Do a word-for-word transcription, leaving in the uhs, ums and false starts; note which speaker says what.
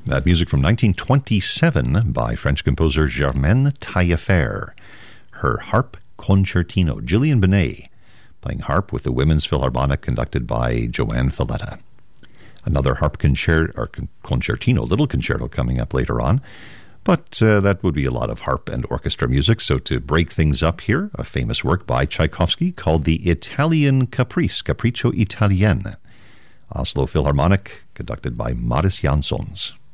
Speaker 1: That music from nineteen twenty-seven by French composer Germaine Taillefer. Her harp concertino. Gillian Benet playing harp with the Women's Philharmonic conducted by Joanne Falletta. Another harp concerto, or concertino, little concerto coming up later on. But uh, that would be a lot of harp and orchestra music. So to break things up here, a famous work by Tchaikovsky called the Italian Caprice, Capriccio Italien. Oslo Philharmonic, conducted by Mariss Jansons.